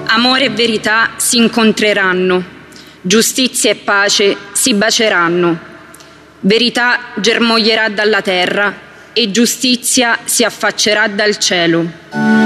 Amore e verità si incontreranno, giustizia e pace si baceranno. Verità germoglierà dalla terra e giustizia si affaccerà dal cielo.